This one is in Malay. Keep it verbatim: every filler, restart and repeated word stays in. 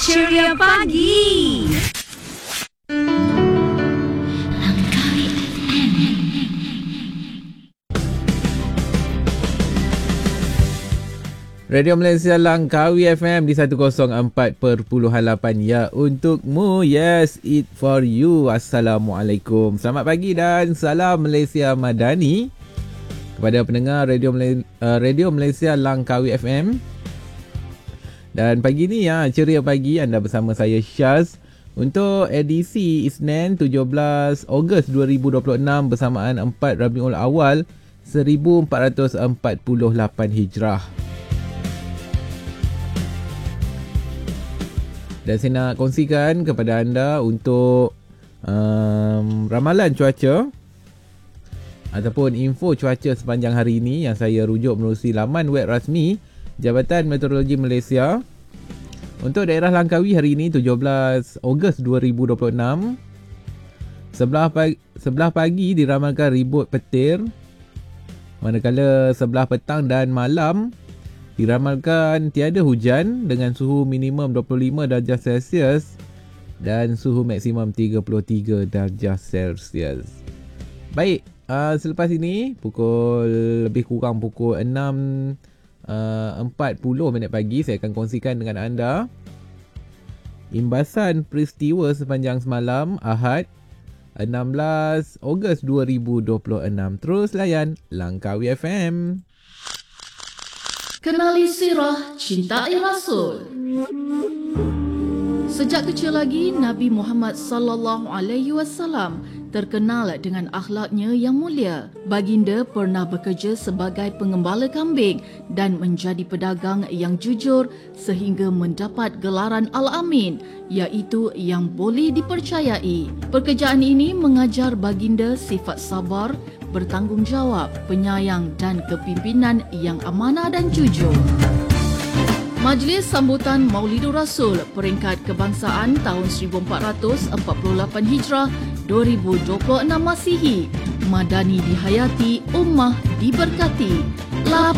Ceria Pagi. Radio Malaysia Langkawi F M di seratus empat perpuluhan lapan. Ya, untukmu. Yes, it for you. Assalamualaikum. Selamat pagi dan salam Malaysia Madani kepada pendengar Radio, Malay- uh, Radio Malaysia Langkawi F M. Dan pagi ni ya, ceria pagi anda bersama saya Syaz untuk edisi Isnin tujuh belas Ogos dua ribu dua puluh enam bersamaan empat Rabiul Awal seribu empat ratus empat puluh lapan Hijrah. Dan saya nak kongsikan kepada anda untuk um, ramalan cuaca ataupun info cuaca sepanjang hari ini yang saya rujuk menerusi laman web rasmi Jabatan Meteorologi Malaysia. Untuk daerah Langkawi hari ini tujuh belas Ogos dua ribu dua puluh enam, sebelah pagi, sebelah pagi diramalkan ribut petir, manakala sebelah petang dan malam diramalkan tiada hujan dengan suhu minimum dua puluh lima darjah Celsius dan suhu maksimum tiga puluh tiga darjah Celsius. Baik, uh, selepas ini pukul lebih kurang pukul enam empat puluh minit pagi saya akan kongsikan dengan anda imbasan peristiwa sepanjang semalam Ahad enam belas Ogos dua ribu dua puluh enam. Terus layan Langkawi F M. Kenali sirah cintai Rasul. Sejak kecil lagi Nabi Muhammad sallallahu alaihi wasallam terkenal dengan akhlaknya yang mulia. Baginda pernah bekerja sebagai pengembala kambing dan menjadi pedagang yang jujur sehingga mendapat gelaran Al-Amin, iaitu yang boleh dipercayai. Pekerjaan ini mengajar baginda sifat sabar, bertanggungjawab, penyayang dan kepimpinan yang amanah dan jujur. Majlis Sambutan Maulidur Rasul Peringkat Kebangsaan tahun seribu empat ratus empat puluh lapan Hijrah dua ribu dua puluh enam Masihi. Madani dihayati, ummah diberkati.